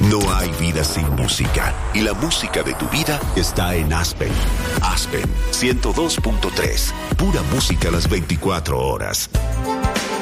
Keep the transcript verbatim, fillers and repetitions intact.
No hay vida sin música, y la música de tu vida está en Aspen. Aspen ciento dos punto tres, pura música las veinticuatro horas.